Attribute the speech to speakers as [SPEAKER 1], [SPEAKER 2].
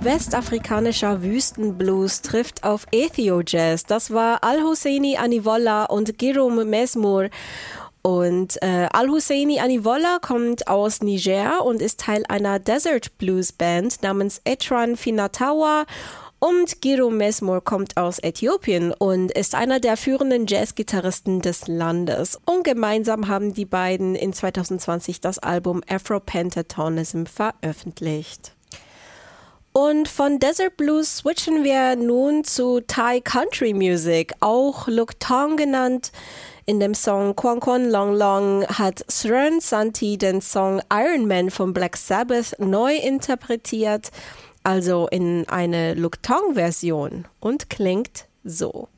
[SPEAKER 1] westafrikanischer Wüstenblues trifft auf Ethio-Jazz. Das war Al-Husseini Anivola und Girum Mesmour. Und Al-Husseini Anivola kommt aus Niger und ist Teil einer Desert Blues Band namens Etran Finatawa. Und Girum Mesmour kommt aus Äthiopien und ist einer der führenden Jazzgitarristen des Landes. Und gemeinsam haben die beiden in 2020 das Album Afro-Pentatonism veröffentlicht. Und von Desert Blues switchen wir nun zu Thai Country Music, auch Luk Thong genannt. In dem Song Kwon Kwon Long Long hat Sren Santi den Song Iron Man von Black Sabbath neu interpretiert, also in eine Luk Thong Version und klingt so.